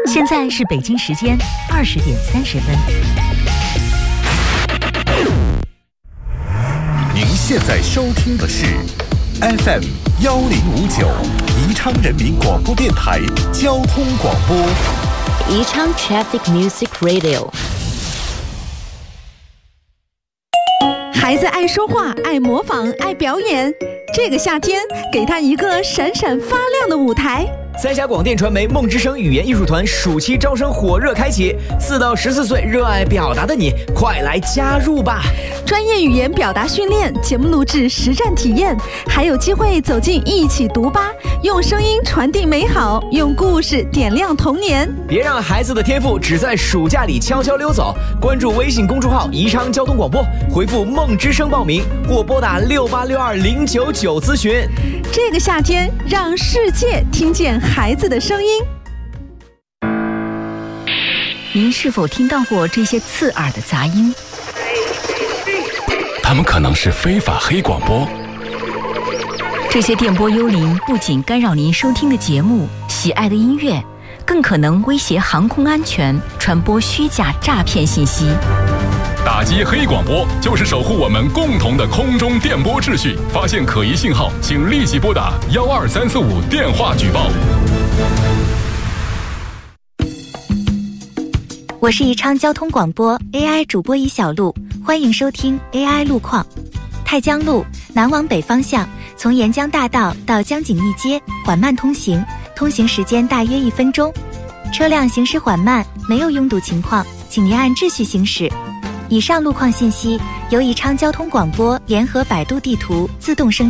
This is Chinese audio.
现在是北京时间20点30分。 您现在收听的是 FM 1059宜昌人民广播电台交通广播。 宜昌 Traffic Music Radio。 孩子爱说话，爱模仿，爱表演。这个夏天，给他一个闪闪发亮的舞台。 三峡广电传媒梦之声语言艺术团暑期招生火热开启，4到14岁热爱表达的你，快来加入吧！ 专业语言表达训练、节目录制、实战体验，还有机会走进一起读吧，用声音传递美好，用故事点亮童年。 别让孩子的天赋只在暑假里悄悄溜走！关注微信公众号宜昌交通广播，回复梦之声报名，或拨打6862099咨询。 这个夏天，让世界听见孩子的声音。 您是否听到过这些刺耳的杂音？ 他们可能是非法黑广播。 这些电波幽灵不仅干扰您收听的节目、喜爱的音乐，更可能威胁航空安全，传播虚假诈骗信息。 打击黑广播就是守护我们共同的空中电波秩序。发现可疑信号，请立即拨打12345电话举报。 我是宜昌交通广播 AI 主播尹小璐，欢迎收听 AI 路况。太江路南往北方向，从沿江大道到江景义街缓慢通行，通行时间大约1分钟。车辆行驶缓慢，没有拥堵情况，请您按秩序行驶。以上路况信息由宜昌交通广播联合百度地图自动生成。